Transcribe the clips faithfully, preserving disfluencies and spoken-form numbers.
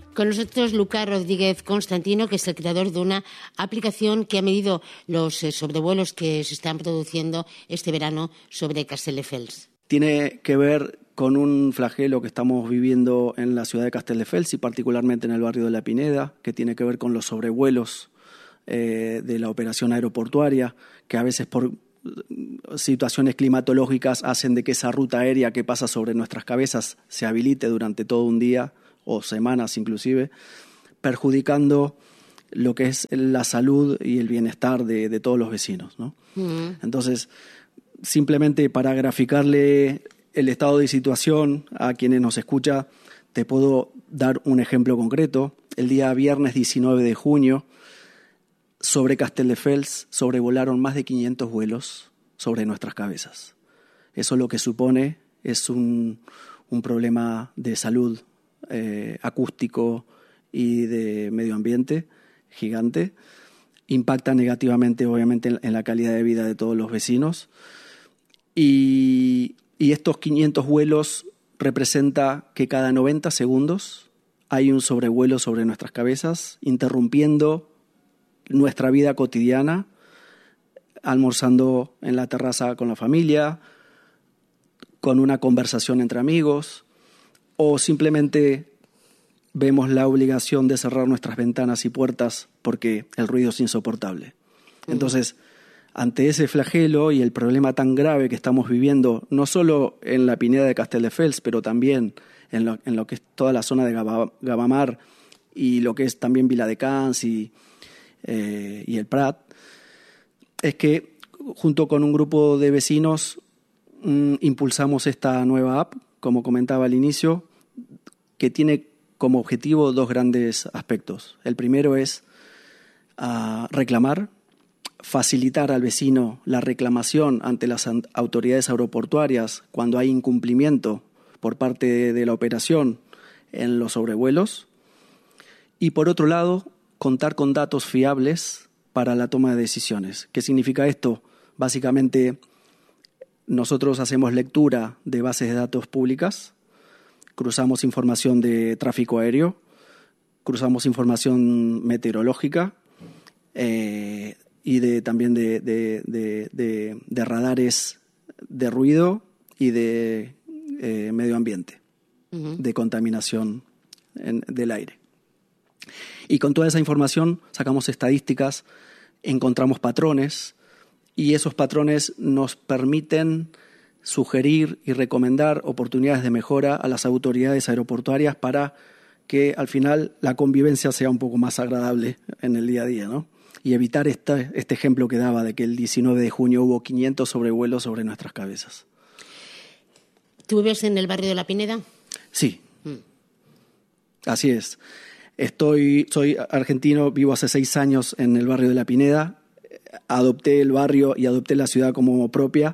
Con nosotros Lucas Rodríguez Constantino, que es el creador de una aplicación que ha medido los eh, sobrevuelos que se están produciendo este verano sobre Castelldefels. Tiene que ver con un flagelo que estamos viviendo en la ciudad de Castelldefels y particularmente en el barrio de La Pineda, que tiene que ver con los sobrevuelos eh, de la operación aeroportuaria, que a veces por situaciones climatológicas hacen de que esa ruta aérea que pasa sobre nuestras cabezas se habilite durante todo un día o semanas inclusive, perjudicando lo que es la salud y el bienestar de, de todos los vecinos, ¿no? Mm. Entonces, simplemente para graficarle el estado de situación a quienes nos escuchan, te puedo dar un ejemplo concreto. El día viernes diecinueve de junio, sobre Castelldefels sobrevolaron más de quinientos vuelos sobre nuestras cabezas. Eso lo que supone es un, un problema de salud eh, acústico y de medio ambiente gigante. Impacta negativamente, obviamente, en, en la calidad de vida de todos los vecinos. Y, y estos quinientos vuelos representa que cada noventa segundos hay un sobrevuelo sobre nuestras cabezas, interrumpiendo nuestra vida cotidiana, almorzando en la terraza con la familia, con una conversación entre amigos, o simplemente vemos la obligación de cerrar nuestras ventanas y puertas porque el ruido es insoportable. Entonces, ante ese flagelo y el problema tan grave que estamos viviendo, no solo en la Pineda de Castelldefels, pero también en lo, en lo que es toda la zona de Gavamar y lo que es también Viladecans y, eh, y el Prat, es que junto con un grupo de vecinos mmm, impulsamos esta nueva app, como comentaba al inicio, que tiene como objetivo dos grandes aspectos. El primero es uh, reclamar, facilitar al vecino la reclamación ante las autoridades aeroportuarias cuando hay incumplimiento por parte de, de la operación en los sobrevuelos. Y por otro lado, contar con datos fiables para la toma de decisiones. ¿Qué significa esto? Básicamente, nosotros hacemos lectura de bases de datos públicas, cruzamos información de tráfico aéreo, cruzamos información meteorológica eh, y de, también de, de, de, de, de radares de ruido y de eh, medio ambiente, uh-huh. de contaminación en, del aire. Y con toda esa información sacamos estadísticas, encontramos patrones y esos patrones nos permiten sugerir y recomendar oportunidades de mejora a las autoridades aeroportuarias para que al final la convivencia sea un poco más agradable en el día a día, ¿no? Y evitar esta, este ejemplo que daba de que el diecinueve de junio hubo quinientos sobrevuelos sobre nuestras cabezas. ¿Tú vives en el barrio de La Pineda? Sí, mm. así es. Estoy, soy argentino, vivo hace seis años en el barrio de La Pineda. Adopté el barrio y adopté la ciudad como propia.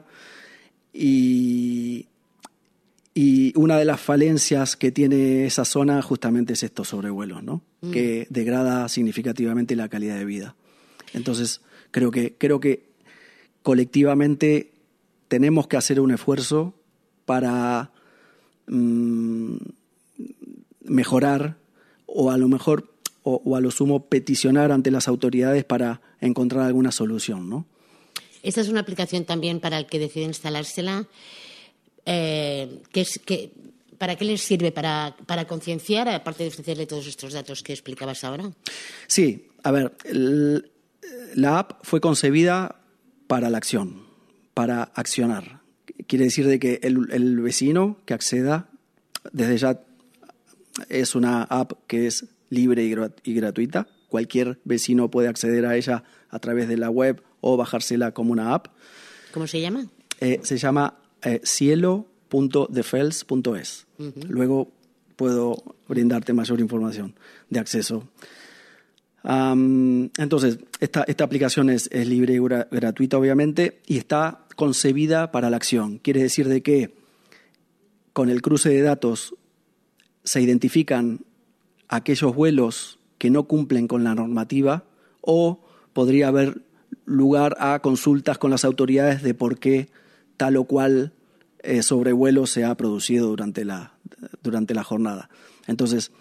Y, y una de las falencias que tiene esa zona justamente es estos sobrevuelos, ¿no? Mm. Que degrada significativamente la calidad de vida. Entonces, creo que, creo que colectivamente tenemos que hacer un esfuerzo para mmm, mejorar o a lo mejor, o, o a lo sumo peticionar ante las autoridades para encontrar alguna solución, ¿no? Esta es una aplicación también para el que decide instalársela. Eh, que es, que, ¿Para qué les sirve? ¿Para, para concienciar, aparte de ofrecerle todos estos datos que explicabas ahora? Sí, a ver, el, la app fue concebida para la acción, para accionar. Quiere decir de que el, el vecino que acceda, desde ya es una app que es libre y, grat, y gratuita. Cualquier vecino puede acceder a ella a través de la web o bajársela como una app. ¿Cómo se llama? Eh, se llama eh, cielo punto defels punto es. Uh-huh. Luego puedo brindarte mayor información de acceso. Um, entonces, esta, esta aplicación es, es libre y gra- gratuita, obviamente, y está concebida para la acción. Quiere decir de que con el cruce de datos se identifican aquellos vuelos que no cumplen con la normativa o podría haber lugar a consultas con las autoridades de por qué tal o cual eh, sobrevuelo se ha producido durante la, durante la jornada. Entonces,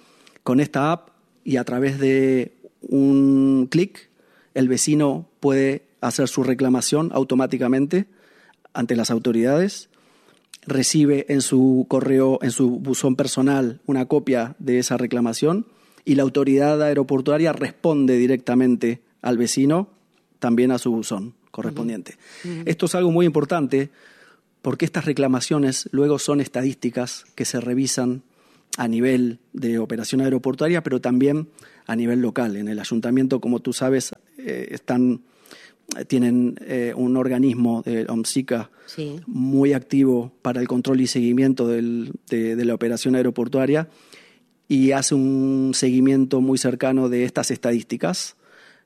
Con esta app y a través de un clic, el vecino puede hacer su reclamación automáticamente ante las autoridades, recibe en su correo, en su buzón personal, una copia de esa reclamación y la autoridad aeroportuaria responde directamente al vecino, también a su buzón correspondiente. Uh-huh. Esto es algo muy importante porque estas reclamaciones luego son estadísticas que se revisan a nivel de operación aeroportuaria, pero también a nivel local. En el ayuntamiento, como tú sabes, eh, están, tienen eh, un organismo de OMSICA sí. muy activo para el control y seguimiento del, de, de la operación aeroportuaria y hace un seguimiento muy cercano de estas estadísticas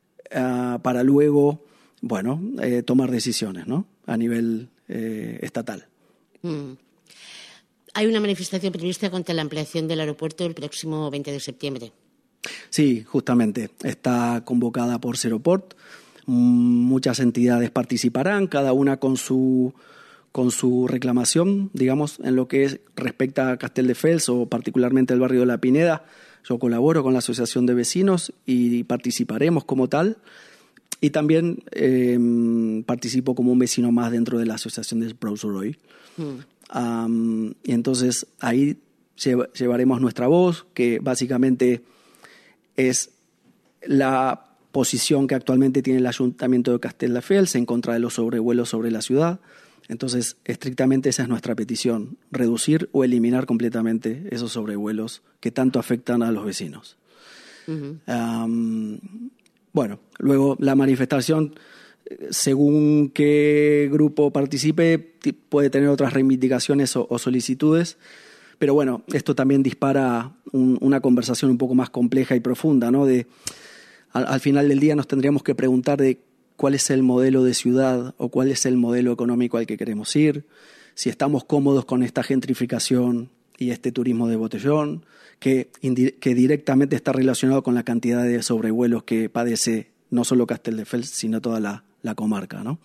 uh, para luego, bueno, eh, tomar decisiones, ¿no? A nivel eh, estatal. Mm. Hay una manifestación prevista contra la ampliación del aeropuerto el próximo veinte de septiembre. Sí, justamente. Está convocada por Seroport. Muchas entidades participarán, cada una con su, con su reclamación, digamos, en lo que es, respecta a Castelldefels o particularmente el barrio de La Pineda. Yo colaboro con la Asociación de Vecinos y participaremos como tal. Y también eh, participo como un vecino más dentro de la Asociación de Prouzuroy. Mm. Um, y entonces ahí llev- llevaremos nuestra voz, que básicamente es la posición que actualmente tiene el Ayuntamiento de Castelldefels en contra de los sobrevuelos sobre la ciudad. Entonces, estrictamente esa es nuestra petición, reducir o eliminar completamente esos sobrevuelos que tanto afectan a los vecinos. Uh-huh. Um, bueno, luego la manifestación, según qué grupo participe, puede tener otras reivindicaciones o, o solicitudes, pero bueno, esto también dispara un, una conversación un poco más compleja y profunda, ¿no? De, al, al final del día nos tendríamos que preguntar de cuál es el modelo de ciudad o cuál es el modelo económico al que queremos ir, si estamos cómodos con esta gentrificación y este turismo de botellón, que, indi- que directamente está relacionado con la cantidad de sobrevuelos que padece no solo Castelldefels, sino toda la, la comarca, ¿no?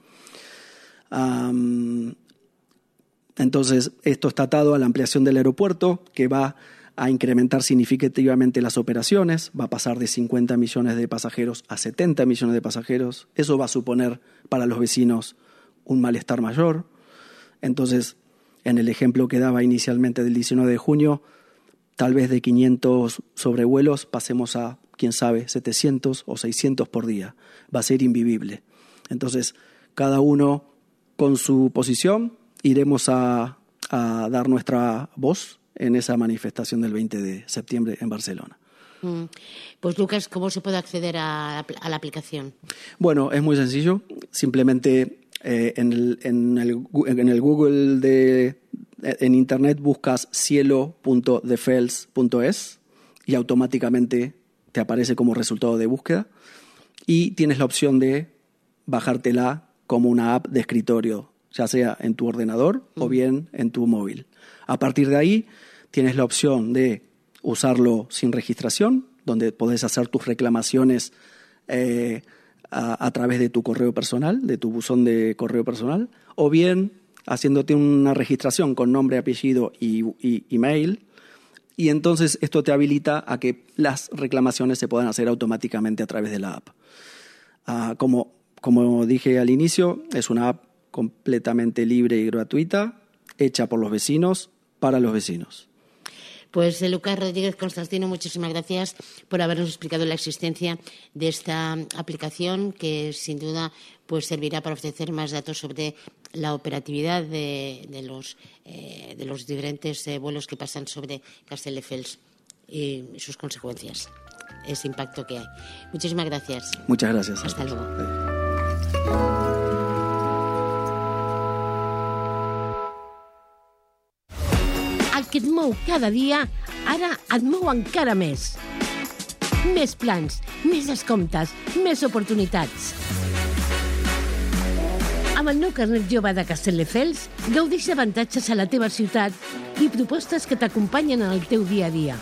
Um, entonces, esto está atado a la ampliación del aeropuerto, que va a incrementar significativamente las operaciones, va a pasar de cincuenta millones de pasajeros a setenta millones de pasajeros. Eso va a suponer para los vecinos un malestar mayor. Entonces, en el ejemplo que daba inicialmente del diecinueve de junio, tal vez de quinientos sobrevuelos pasemos a, quién sabe, setecientos o seiscientos por día. Va a ser invivible. Entonces, cada uno con su posición iremos a, a dar nuestra voz en esa manifestación del veinte de septiembre en Barcelona. Mm. Pues Lucas, ¿cómo se puede acceder a, a la aplicación? Bueno, es muy sencillo. Simplemente eh, en, el, en, el, en el Google de en Internet buscas cielo punto defels punto es y automáticamente te aparece como resultado de búsqueda y tienes la opción de bajártela como una app de escritorio, ya sea en tu ordenador mm. o bien en tu móvil. A partir de ahí tienes la opción de usarlo sin registración, donde podés hacer tus reclamaciones eh, a, a través de tu correo personal, de tu buzón de correo personal, o bien haciéndote una registración con nombre, apellido y, y email, y entonces esto te habilita a que las reclamaciones se puedan hacer automáticamente a través de la app. Uh, como, como dije al inicio, es una app completamente libre y gratuita, hecha por los vecinos, para los vecinos. Pues eh, Lucas Rodríguez Constantino, muchísimas gracias por habernos explicado la existencia de esta aplicación que sin duda pues servirá para ofrecer más datos sobre la operatividad de, de, los, eh, de los diferentes eh, vuelos que pasan sobre Castelldefels y sus consecuencias, ese impacto que hay. Muchísimas gracias. Muchas gracias. Hasta luego. El que et mou cada dia, ara et mou encara més. Més plans, més descomptes, més oportunitats. Amb el nou carnet jove de Castelldefels, gaudeix d'avantatges a la teva ciutat i propostes que t'acompanyen en el teu dia a dia.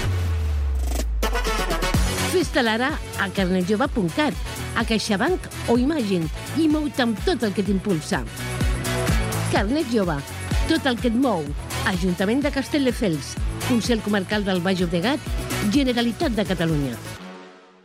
Fes-te'l ara a carnet jove punt cat, a CaixaBank o Imagine i mou-te amb tot el que t'impulsa. Carnet jove, tot el que et mou. Ajuntament de Castelldefels, Consell Comarcal del Baix Llobregat Generalitat de Catalunya.